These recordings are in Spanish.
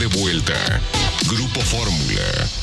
vuelta. Grupo Fórmula.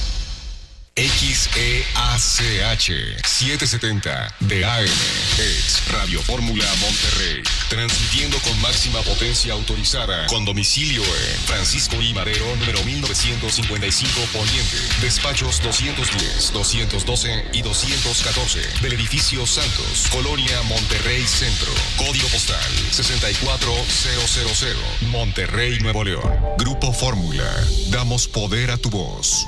XEACH 770 de AM ex Radio Fórmula Monterrey, transmitiendo con máxima potencia autorizada, con domicilio en Francisco I. Madero, número 1955 Poniente, despachos 210, 212 y 214 del edificio Santos, Colonia Monterrey Centro, código postal 64000, Monterrey, Nuevo León. Grupo Fórmula, damos poder a tu voz.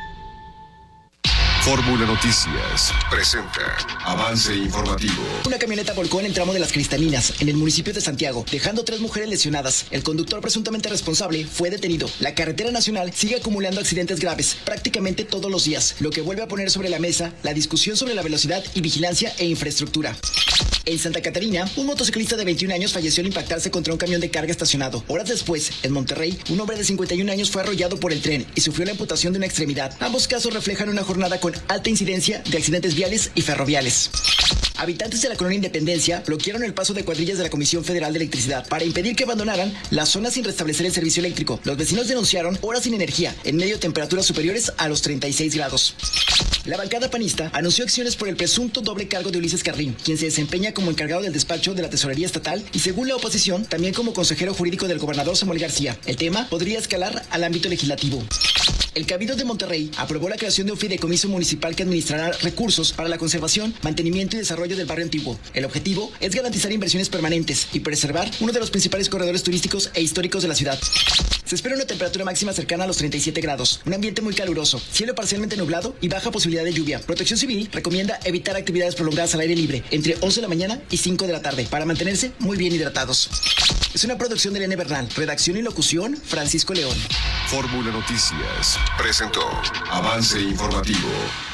Fórmula Noticias presenta avance informativo. Una camioneta volcó en el tramo de Las Cristalinas, en el municipio de Santiago, dejando 3 mujeres lesionadas. El conductor presuntamente responsable fue detenido. La carretera nacional sigue acumulando accidentes graves prácticamente todos los días, lo que vuelve a poner sobre la mesa la discusión sobre la velocidad y vigilancia e infraestructura. En Santa Catarina, un motociclista de 21 años falleció al impactarse contra un camión de carga estacionado. Horas después, en Monterrey, un hombre de 51 años fue arrollado por el tren y sufrió la amputación de una extremidad. Ambos casos reflejan una jornada con alta incidencia de accidentes viales y ferroviales. Habitantes de la colonia Independencia bloquearon el paso de cuadrillas de la Comisión Federal de Electricidad para impedir que abandonaran la zona sin restablecer el servicio eléctrico. Los vecinos denunciaron horas sin energía en medio de temperaturas superiores a los 36 grados. La bancada panista anunció acciones por el presunto doble cargo de Ulises Carrín, quien se desempeña como encargado del despacho de la Tesorería Estatal y, según la oposición, también como consejero jurídico del gobernador Samuel García. El tema podría escalar al ámbito legislativo. El Cabildo de Monterrey aprobó la creación de un fideicomiso municipal que administrará recursos para la conservación, mantenimiento y desarrollo del barrio antiguo. El objetivo es garantizar inversiones permanentes y preservar uno de los principales corredores turísticos e históricos de la ciudad. Se espera una temperatura máxima cercana a los 37 grados, un ambiente muy caluroso, cielo parcialmente nublado y baja posibilidad de lluvia. Protección Civil recomienda evitar actividades prolongadas al aire libre entre 11 de la mañana y 5 de la tarde para mantenerse muy bien hidratados. Es una producción de Elena Bernal, redacción y locución Francisco León. Fórmula Noticias presentó avance informativo.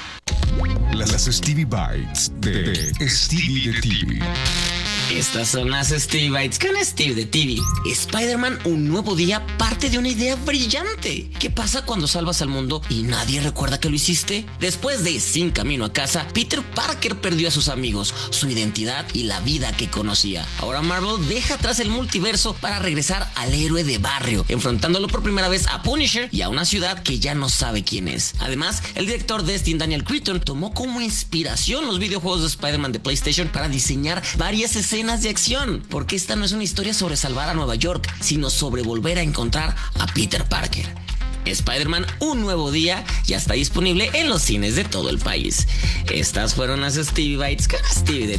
Las Stevie Bites de Stevie de TV. Estas son las Stevie Bites con Steve de TV. Spider-Man, un nuevo día, parte de una idea brillante. ¿Qué pasa cuando salvas al mundo y nadie recuerda que lo hiciste? Después de Sin Camino a Casa, Peter Parker perdió a sus amigos, su identidad y la vida que conocía. Ahora Marvel deja atrás el multiverso para regresar al héroe de barrio, enfrentándolo por primera vez a Punisher y a una ciudad que ya no sabe quién es. Además, el director Destin Daniel Cretton tomó como inspiración los videojuegos de Spider-Man de PlayStation para diseñar varias escenas de acción, porque esta no es una historia sobre salvar a Nueva York, sino sobre volver a encontrar a Peter Parker. Spider-Man, un nuevo día, ya está disponible en los cines de todo el país. Estas fueron las Stevie Bites con Stevie de